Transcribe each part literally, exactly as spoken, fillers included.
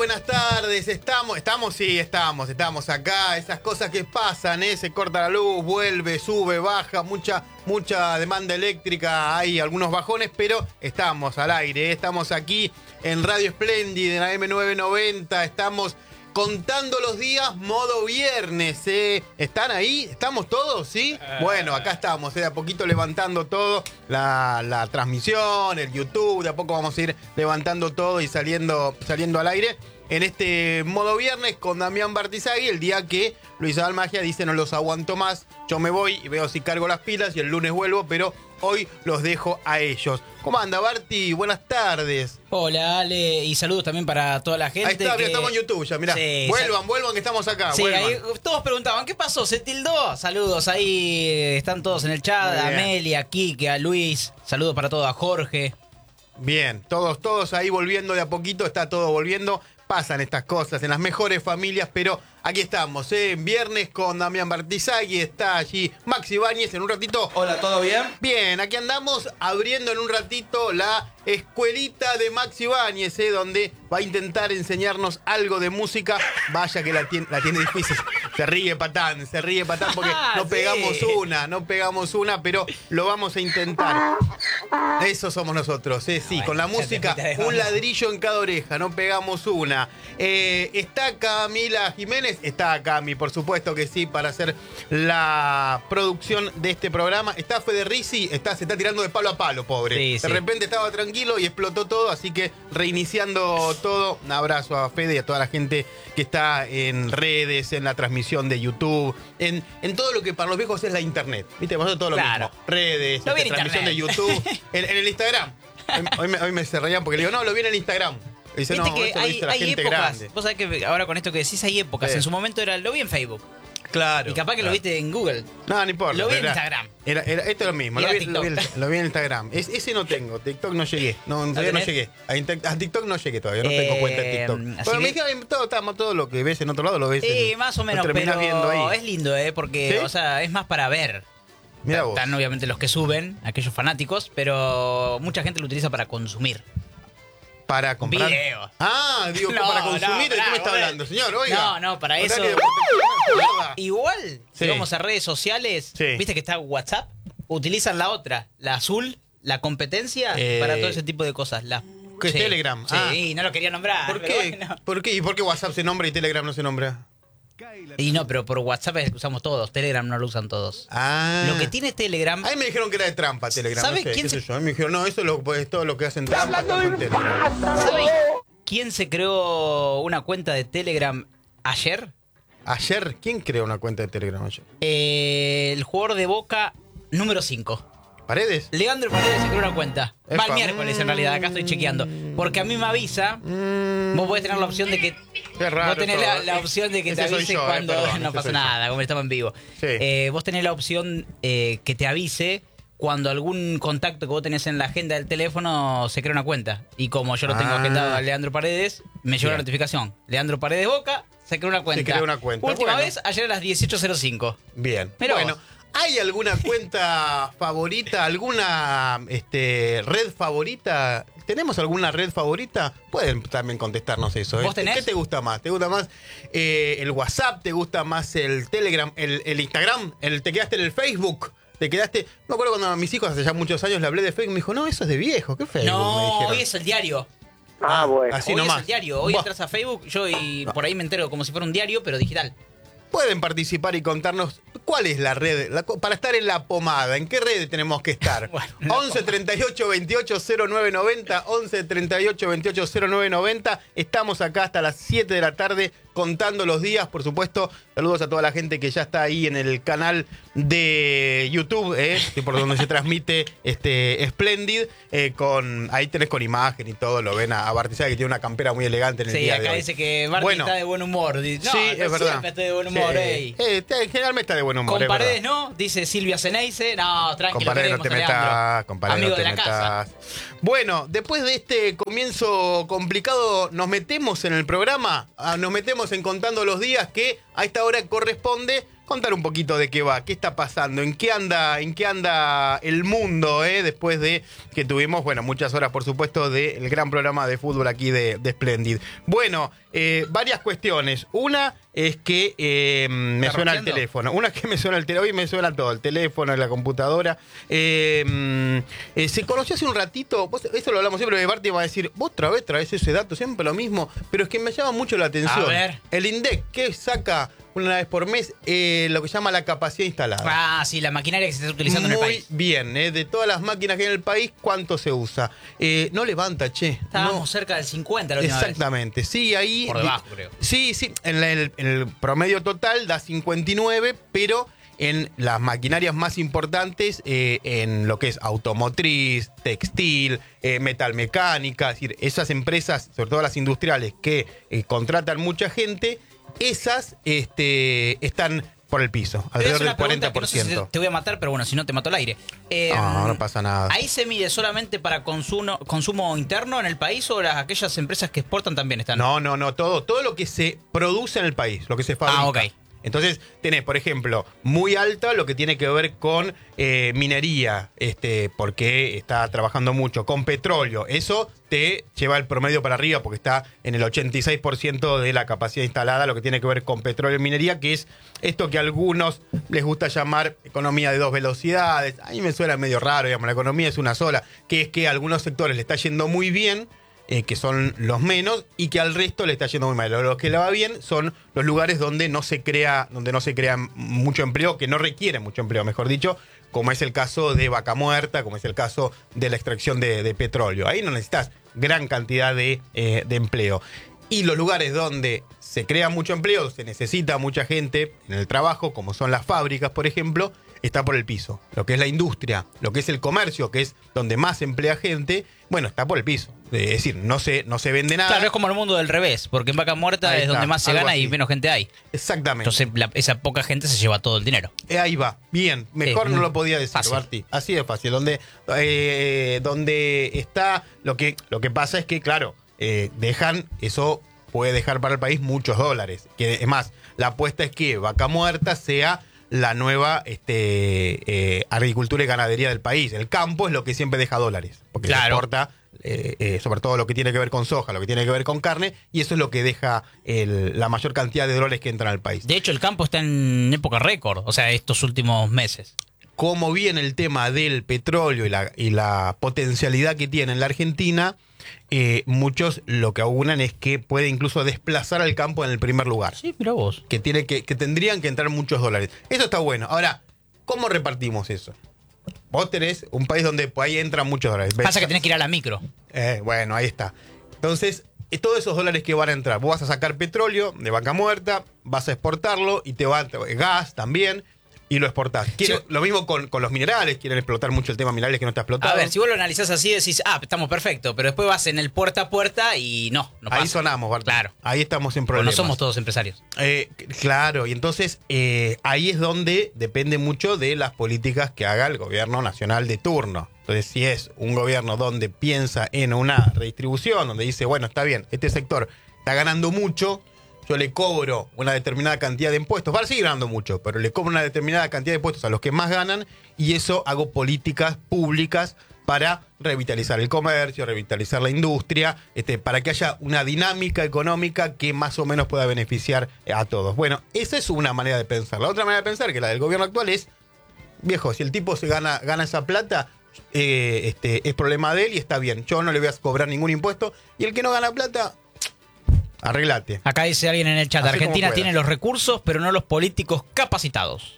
buenas tardes. Estamos, estamos, sí, estamos, estamos acá. Esas cosas que pasan, ¿eh? Se corta la luz, vuelve, sube, baja, mucha, mucha demanda eléctrica, hay algunos bajones, pero estamos al aire, ¿eh? Estamos aquí en Radio Splendid, en la M nueve noventa, estamos contando los días, modo viernes, ¿eh? ¿Están ahí? ¿Estamos todos? ¿Sí? Bueno, acá estamos, ¿eh? De a poquito levantando todo, la, la transmisión, el YouTube, de a poco vamos a ir levantando todo y saliendo, saliendo al aire en este modo viernes con Damián Bartizagui, el día que Luis Abal Magia dice no los aguanto más, yo me voy y veo si cargo las pilas y el lunes vuelvo, pero hoy los dejo a ellos. ¿Cómo anda, Barti? Buenas tardes. Hola, Ale, y saludos también para toda la gente. Ahí está, que... estamos en YouTube ya, mirá. Sí, vuelvan, sal... vuelvan, que estamos acá. Sí, vuelvan. ahí todos preguntaban, ¿qué pasó? ¿Se tildó? Saludos, ahí están todos en el chat, a Amelia, a Kike, a Luis, saludos para todos, a Jorge. Bien, todos, todos ahí volviendo de a poquito, está todo volviendo. Pasan estas cosas en las mejores familias, pero aquí estamos, ¿eh? Viernes con Damián Bartizagui, está allí Maxi Ibáñez en un ratito. Hola, ¿todo bien? Bien, aquí andamos abriendo en un ratito la escuelita de Maxi Ibáñez, ¿eh? Donde va a intentar enseñarnos algo de música. Vaya que la tiene, la tiene difícil. Se ríe Patán, se ríe Patán porque no pegamos sí. una, no pegamos una, pero lo vamos a intentar. Eso somos nosotros, ¿eh? Sí, bueno, con la música, un ladrillo en cada oreja, no pegamos una. Eh, ¿Está Camila Jiménez? Está Cami, por supuesto que sí, para hacer la producción de este programa. Está Fede Rizzi, está, se está tirando de palo a palo, pobre. Sí, de sí. repente estaba tranquilo y explotó todo, así que reiniciando todo. Un abrazo a Fede y a toda la gente que está en redes, en la transmisión de YouTube, en, en todo lo que para los viejos es la internet. ¿Viste? Vamos a todo lo claro. mismo. Redes, lo este, transmisión de YouTube, en, en el Instagram. Hoy me, hoy me se reían porque le digo, no, lo vi en el Instagram. Dice, Viste no, que eso hay, lo dice la hay gente épocas. grande. Vos sabés que ahora con esto que decís hay épocas. Sí. En su momento era lo vi en Facebook. Claro. Y capaz que claro. lo viste en Google. No, no importa. Lo vi en era, Instagram. Era, era, esto es lo mismo. Lo vi, lo, vi, lo vi en Instagram. Es, ese no tengo. TikTok no llegué. No, no, no llegué. A, a TikTok no llegué todavía. No eh, tengo cuenta de TikTok. Pero me dijeron, todo, todo, todo lo que ves en otro lado lo ves. Sí, en, más o menos. Pero viendo ahí. Es lindo, ¿eh? Porque, ¿sí? O sea, es más para ver. Mirá vos. Están obviamente los que suben, aquellos fanáticos, pero mucha gente lo utiliza para consumir. Para comprar. Video. Ah, digo, no, para consumir. No, ¿de qué me está hablando, señor? Oiga. No, no, para eso. De... Igual, sí. si vamos a redes sociales, sí. Viste que está WhatsApp, utilizan la otra, la azul, la competencia, eh... para todo ese tipo de cosas. La... ¿Qué es sí. Telegram? Sí, ah. no lo quería nombrar. ¿Por qué? Bueno. ¿Por qué? ¿Y por qué WhatsApp se nombra y Telegram no se nombra? Y no, pero por WhatsApp es que usamos todos. Telegram no lo usan todos. Ah. Lo que tiene Telegram... A mí me dijeron que era de trampa Telegram. ¿Sabe no sé, quién qué se... sé yo? A mí me dijeron, no, eso es, lo, es todo lo que hacen trampa. ¿Sabe quién se creó una cuenta de Telegram ayer? ¿Ayer? ¿Quién creó una cuenta de Telegram ayer? Eh, el jugador de Boca número cinco. ¿Paredes? Leandro Paredes se creó una cuenta. Epa. Va el miércoles en realidad, acá estoy chequeando. Porque a mí me avisa, mm. vos podés tener la opción de que... Qué raro. Vos tenés la, la opción de que ese te avise yo, cuando... Eh, perdón, no pasa nada, yo. Como estamos en vivo. Sí. Eh, vos tenés la opción eh, que te avise cuando algún contacto que vos tenés en la agenda del teléfono se crea una cuenta. Y como yo lo tengo ah. agendado a Leandro Paredes, me llegó la notificación. Leandro Paredes Boca, se creó una cuenta. Se creó una cuenta. Última bueno. vez, ayer a las dieciocho cero cinco. Bien. Mirá bueno. Vos. ¿Hay alguna cuenta favorita, alguna este, red favorita? ¿Tenemos alguna red favorita? Pueden también contestarnos eso. ¿eh? ¿Vos tenés? ¿Qué te gusta más? ¿Te gusta más eh, el WhatsApp? ¿Te gusta más el Telegram? ¿El, el Instagram? El, ¿Te quedaste en el Facebook? ¿Te quedaste? Me acuerdo cuando a mis hijos hace ya muchos años le hablé de Facebook. Me dijo, no, eso es de viejo. ¿Qué Facebook? No, hoy es el diario. Ah, bueno. Así hoy nomás. es el diario. Hoy entras a Facebook, yo y por ahí me entero como si fuera un diario, pero digital. Pueden participar y contarnos cuál es la red, la, para estar en la pomada, ¿en qué red tenemos que estar? Bueno, once treinta y ocho veintiocho cero nueve noventa, once treinta y ocho veintiocho cero nueve noventa. Estamos acá hasta las siete de la tarde contando los días, por supuesto. Saludos a toda la gente que ya está ahí en el canal de YouTube, ¿eh? Que por donde se transmite este Splendid. Eh, con, ahí tenés con imagen y todo, lo ven a, a Bartizagui, que tiene una campera muy elegante en el sí, día de hoy. Sí, acá dice que Barti bueno, está de buen humor. Dice, no, sí, es verdad. Siempre estoy de buen humor, sí. ey. Eh, generalmente está de buen humor. Con Paredes no, dice Silvia Ceneice. No, tranquilo. Con Paredes no te metas, con Paredes no te metas. Bueno, después de este comienzo complicado, nos metemos en el programa, nos metemos en Contando los Días, que a esta hora corresponde contar un poquito de qué va, qué está pasando, en qué anda, en qué anda el mundo, ¿eh? Después de que tuvimos, bueno, muchas horas, por supuesto, del gran programa de fútbol aquí de, de Splendid. Bueno, eh, varias cuestiones. Una es que eh, me ¿Está suena rompiendo? el teléfono. Una es que me suena el teléfono. Hoy me suena todo, el teléfono, la computadora. Eh, eh, se conoció hace un ratito, vos, eso lo hablamos siempre, de Barty va a decir, vos otra vez traes ese dato, siempre lo mismo, pero es que me llama mucho la atención. A ver. El INDEC, que saca una vez por mes eh, lo que se llama la capacidad instalada. Ah, sí, la maquinaria que se está utilizando Muy en el país. bien, eh, de todas las máquinas que hay en el país, ¿cuánto se usa? Eh, no levanta, che. Estábamos no. cerca del cincuenta la última vez. Exactamente, sí, ahí... Por debajo, creo. Sí, sí, en, la- en el, en el promedio total da cincuenta y nueve, pero en las maquinarias más importantes, eh, en lo que es automotriz, textil, eh, metalmecánica, es decir, esas empresas, sobre todo las industriales, que eh, contratan mucha gente, esas este, están por el piso, Te voy a alrededor hacer del una pregunta cuarenta que por no sé si ciento. te- te voy a matar, pero bueno, si no te mato al aire. Eh, No, no pasa nada. ¿Ahí se mide solamente para consumo, consumo interno en el país o las, aquellas empresas que exportan también están? No, no, no, todo, todo lo que se produce en el país, lo que se fabrica. Ah, ok. Entonces, tenés, por ejemplo, muy alta lo que tiene que ver con eh, minería, este, porque está trabajando mucho, con petróleo. Eso te lleva el promedio para arriba, porque está en el ochenta y seis por ciento de la capacidad instalada, lo que tiene que ver con petróleo y minería, que es esto que a algunos les gusta llamar economía de dos velocidades. A mí me suena medio raro, digamos, la economía es una sola, que es que a algunos sectores le está yendo muy bien, Eh, que son los menos, y que al resto le está yendo muy mal. Los que le va bien son los lugares donde no se crea, donde no se crea mucho empleo, que no requieren mucho empleo, mejor dicho, como es el caso de Vaca Muerta, como es el caso de la extracción de, de petróleo. Ahí no necesitas gran cantidad de, eh, de empleo. Y los lugares donde se crea mucho empleo, se necesita mucha gente en el trabajo, como son las fábricas, por ejemplo, está por el piso. Lo que es la industria, lo que es el comercio, que es donde más se emplea gente, bueno, está por el piso. Es decir, no se, no se vende nada. Claro, es como el mundo del revés, porque en Vaca Muerta Ahí es está, donde más se algo gana y así. menos gente hay. Exactamente. Entonces la- esa poca gente se lleva todo el dinero. Eh, Ahí va, bien, mejor Sí, no muy lo podía decir, fácil. Barty. Así de fácil. Donde, eh, donde está, lo que, lo que pasa es que, claro, eh, dejan, eso puede dejar para el país muchos dólares. Que, es más, la apuesta es que Vaca Muerta sea la nueva este, eh, agricultura y ganadería del país. El campo es lo que siempre deja dólares, porque se Claro. exporta eh, eh, sobre todo lo que tiene que ver con soja, lo que tiene que ver con carne, y eso es lo que deja el- la mayor cantidad de dólares que entran al país. De hecho, el campo está en época récord, o sea, estos últimos meses. Como viene el tema del petróleo y la, y la potencialidad que tiene en la Argentina, eh, muchos lo que auguran es que puede incluso desplazar al campo en el primer lugar. Sí, mira vos. Que, tiene que, que tendrían que entrar muchos dólares. Eso está bueno. Ahora, ¿cómo repartimos eso? Vos tenés un país donde por ahí entran muchos dólares. Pasa que tenés que ir a la micro. Eh, bueno, ahí está. Entonces, eh, todos esos dólares que van a entrar, vos vas a sacar petróleo de Vaca Muerta, vas a exportarlo y te va a gas también, y lo exportás. Quiere- Sí. Lo mismo con, con los minerales, quieren explotar mucho el tema minerales que no está explotado. A ver, si vos lo analizás así, decís, ah, estamos perfecto, pero después vas en el puerta a puerta y no, no pasa. Ahí sonamos, Bartol. Claro. Ahí estamos en Porque no problemas. somos todos empresarios. Eh, claro, y entonces eh, ahí es donde depende mucho de las políticas que haga el gobierno nacional de turno. Entonces, si es un gobierno donde piensa en una redistribución, donde dice, bueno, está bien, este sector está ganando mucho, yo le cobro una determinada cantidad de impuestos, va a seguir ganando mucho, pero le cobro una determinada cantidad de impuestos a los que más ganan, y eso hago políticas públicas para revitalizar el comercio, revitalizar la industria, este, para que haya una dinámica económica que más o menos pueda beneficiar a todos. Bueno, esa es una manera de pensar. La otra manera de pensar, que la del gobierno actual, es, viejo, si el tipo se gana, gana esa plata, eh, este, es problema de él y está bien. Yo no le voy a cobrar ningún impuesto, y el que no gana plata, arreglate. Acá dice alguien en el chat, Así como Argentina pueda. tiene los recursos, pero no los políticos capacitados.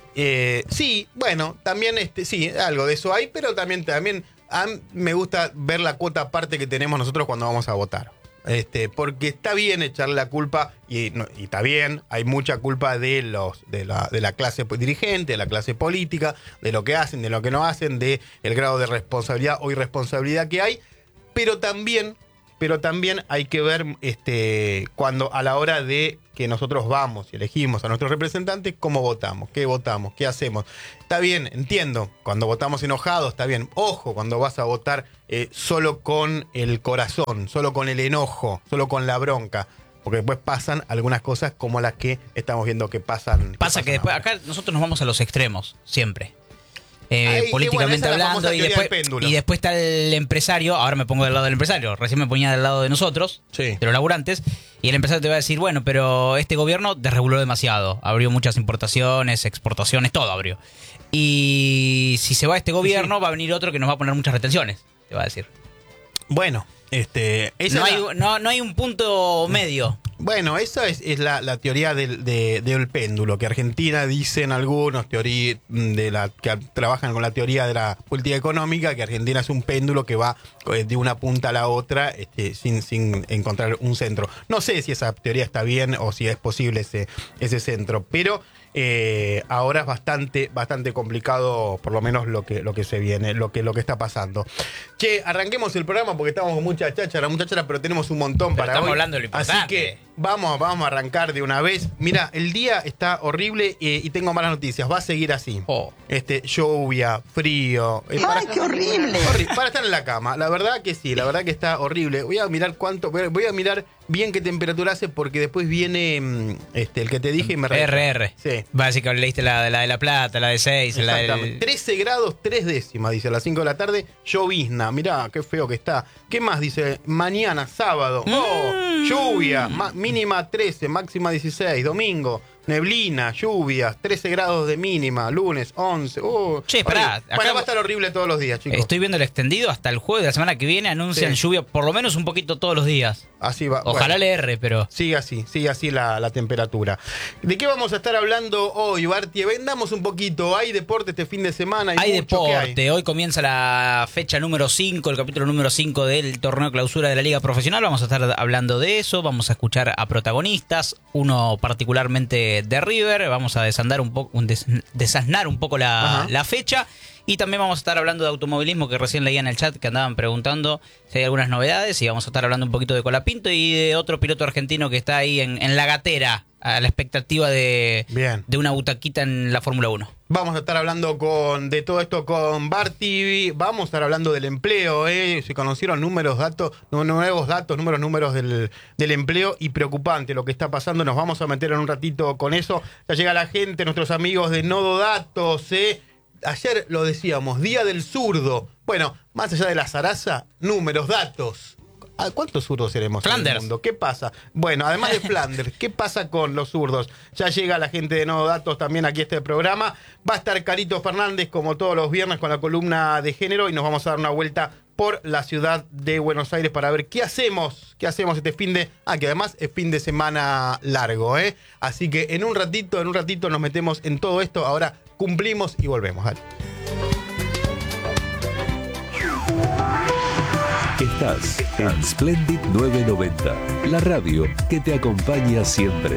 Eh, sí, bueno, también este, sí, algo de eso hay, pero también, también a mí me gusta ver la cuota aparte que tenemos nosotros cuando vamos a votar. Este, porque está bien echarle la culpa, y, no, y está bien, hay mucha culpa de los de la, de la clase dirigente, de la clase política, de lo que hacen, de lo que no hacen, de el grado de responsabilidad o irresponsabilidad que hay, pero también, pero también hay que ver este, cuando a la hora de que nosotros vamos y elegimos a nuestros representantes, cómo votamos, qué votamos, qué hacemos. Está bien, entiendo, cuando votamos enojados, está bien. Ojo, cuando vas a votar eh, solo con el corazón, solo con el enojo, solo con la bronca. porque después pasan algunas cosas como las que estamos viendo que pasan. Que Pasa que después, ahora. acá nosotros nos vamos a los extremos, siempre. Eh, Ay, políticamente bueno, esa es la hablando, famosa y teoría después, del péndulo. y después está el empresario, ahora me pongo del lado del empresario, recién me ponía del lado de nosotros, Sí. de los laburantes, y el empresario te va a decir, bueno, pero este gobierno desreguló demasiado, abrió muchas importaciones, exportaciones, todo abrió. Y si se va este gobierno, Sí. va a venir otro que nos va a poner muchas retenciones, te va a decir. Bueno, este, esa No es hay, la- no, no hay un punto medio. Bueno, esa es, es la, la teoría del, de- del péndulo, que Argentina dicen algunos teoría de la que trabajan con la teoría de la política económica, que Argentina es un péndulo que va eh, de una punta a la otra este, sin, sin encontrar un centro. No sé si esa teoría está bien o si es posible ese, ese centro, pero eh, ahora es bastante, bastante complicado, por lo menos lo que, lo que se viene, lo que, lo que está pasando. Che, arranquemos el programa porque estamos con mucha cháchara, mucha cháchara, pero tenemos un montón Pero para estamos hoy. hablando de lo importante. Así que vamos, vamos a arrancar de una vez. Mira, el día está horrible eh, y tengo malas noticias. Va a seguir así. Oh. Este, lluvia, frío. eh, para ¡Ay, estar- qué horrible! horri- Para estar en la cama. La verdad que sí, la verdad que está horrible. Voy a mirar cuánto, voy a, voy a mirar bien qué temperatura hace porque después viene mm, este, el que te dije y me revisa. R R. Sí. Básicamente leíste la, la de La Plata, la de seis, la Exactamente. del... trece grados, tres décimas, dice, a las cinco de la tarde, llovizna. Mirá, qué feo que está. ¿Qué más? Dice, mañana, sábado. Oh, Mm. lluvia, ma- mínima trece, máxima dieciséis. Domingo, neblina, lluvias, trece grados de mínima. Lunes, once. Oh, Che, pará, horrible. acá Bueno, va vos- a estar horrible todos los días, chicos. Estoy viendo el extendido hasta el jueves de la semana que viene. Anuncian Sí. lluvia por lo menos un poquito todos los días. Así va. Ojalá bueno. le erre, pero... Sigue así, sigue así la, la temperatura. ¿De qué vamos a estar hablando hoy, Bartie? Vendamos un poquito. ¿Hay deporte este fin de semana? Hay mucho, ¿qué hay? deporte. Hoy comienza la fecha número cinco, el capítulo número cinco del torneo clausura de la Liga Profesional. Vamos a estar hablando de eso. Vamos a escuchar a protagonistas. Uno particularmente de River. Vamos a desandar un poco, un des- desasnar un poco la, Ajá. la fecha. Y también vamos a estar hablando de automovilismo, que recién leía en el chat que andaban preguntando si hay algunas novedades. Y vamos a estar hablando un poquito de Colapinto y de otro piloto argentino que está ahí en, en la gatera, a la expectativa de, Bien. de una butaquita en la Fórmula uno. Vamos a estar hablando con de todo esto con Barty. Vamos a estar hablando del empleo. ¿eh? Se conocieron números, datos, nu- nuevos datos, números, números del, del empleo y preocupante lo que está pasando. Nos vamos a meter en un ratito con eso. Ya llega la gente, nuestros amigos de Nodo Datos. ¿eh? Ayer lo decíamos, Día del Zurdo. Bueno, más allá de la zaraza, números, datos. ¿A ¿Cuántos zurdos seremos en Flanders. el mundo? ¿Qué pasa? Bueno, además de Flanders, ¿qué pasa con los zurdos? Ya llega la gente de Nodo Datos también aquí a este programa. Va a estar Carito Fernández como todos los viernes con la columna de género y nos vamos a dar una vuelta por la ciudad de Buenos Aires para ver qué hacemos, qué hacemos este fin de... Ah, que además es fin de semana largo, ¿eh? Así que en un ratito, en un ratito nos metemos en todo esto. Ahora cumplimos y volvemos. Dale. Estás en Splendid novecientos noventa, la radio que te acompaña siempre.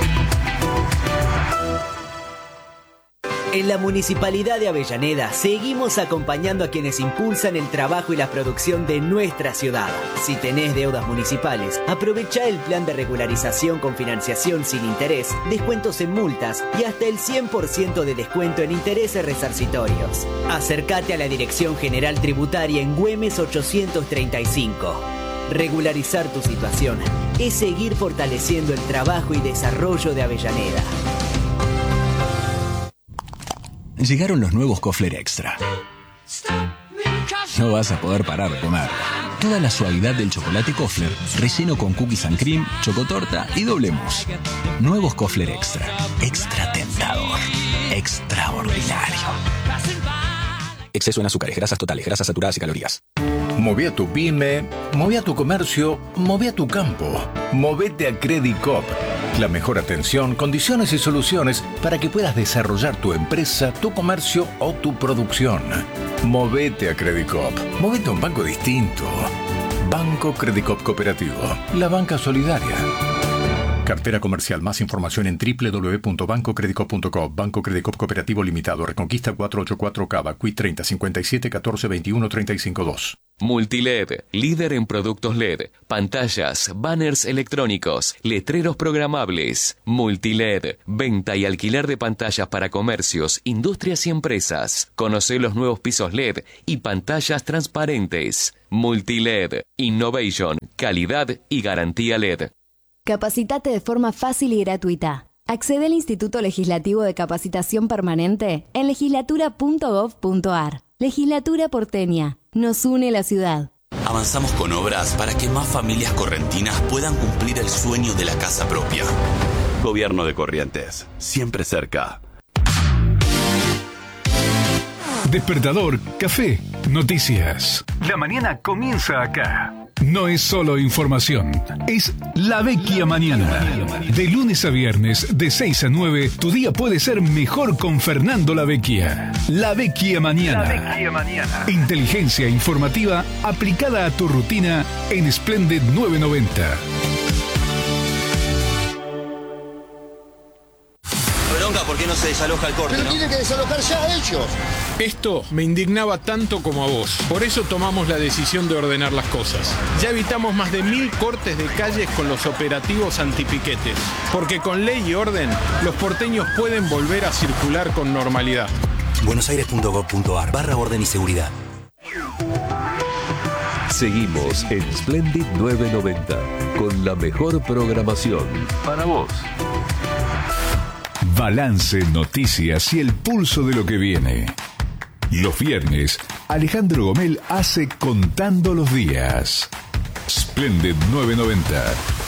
En la Municipalidad de Avellaneda seguimos acompañando a quienes impulsan el trabajo y la producción de nuestra ciudad. Si tenés deudas municipales, aprovecha el plan de regularización con financiación sin interés, descuentos en multas y hasta el cien por ciento de descuento en intereses resarcitorios. Acércate a la Dirección General Tributaria en Güemes ochocientos treinta y cinco. Regularizar tu situación es seguir fortaleciendo el trabajo y desarrollo de Avellaneda. Llegaron los nuevos Kofler Extra. No vas a poder parar de comer. Toda la suavidad del chocolate Kofler, relleno con cookies and cream, chocotorta y doble mousse. Nuevos Kofler Extra. Extra tentador. Extraordinario. Exceso en azúcares, grasas totales, grasas saturadas y calorías. Move a tu pyme, move a tu comercio, move a tu campo. Movete a Credicop. La mejor atención, condiciones y soluciones para que puedas desarrollar tu empresa, tu comercio o tu producción. Movete a Credicop. Movete a un banco distinto. Banco Credicop Cooperativo. La banca solidaria. Cartera comercial. Más información en doble u doble u doble u punto banco credicop punto com. Banco Credicop Cooperativo Limitado. Reconquista cuatrocientos ochenta y cuatro Cava. Q I treinta cincuenta y siete catorce veintiuno treinta y cinco dos. Multiled, líder en productos L E D, pantallas, banners electrónicos, letreros programables. Multiled, venta y alquiler de pantallas para comercios, industrias y empresas. Conoce los nuevos pisos L E D y pantallas transparentes. Multiled, innovation, calidad y garantía L E D. Capacitate de forma fácil y gratuita. Accede al Instituto Legislativo de Capacitación Permanente en legislatura punto gov punto ar. Legislatura porteña. Nos une la ciudad. Avanzamos con obras para que más familias correntinas puedan cumplir el sueño de la casa propia. Gobierno de Corrientes, siempre cerca. Despertador, café, noticias. La mañana comienza acá. No es solo información, es La Vecchia Mañana. De lunes a viernes, de seis a nueve, tu día puede ser mejor con Fernando La Vecchia. La Vecchia Mañana. La Vecchia Mañana. Inteligencia informativa aplicada a tu rutina en Splendid novecientos noventa. ¿Por qué no se desaloja el corte? Pero ¿no? tienen que desalojar ya ellos. Esto me indignaba tanto como a vos. Por eso tomamos la decisión de ordenar las cosas. Ya evitamos más de mil cortes de calles con los operativos antipiquetes. Porque con ley y orden, los porteños pueden volver a circular con normalidad. buenosaires punto gov punto ar barra orden y seguridad. Seguimos en Splendid novecientos noventa con la mejor programación para vos. Balance, noticias y el pulso de lo que viene. Los viernes, Alejandro Gomel hace Contando los Días. Splendid novecientos noventa.